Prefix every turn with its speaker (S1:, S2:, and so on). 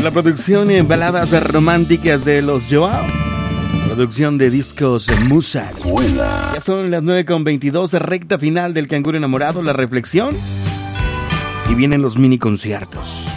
S1: la producción en baladas románticas de los Joao. Producción de discos Musa. Ya son las 9:22, recta final del Canguro Enamorado, la reflexión. Y vienen los mini conciertos.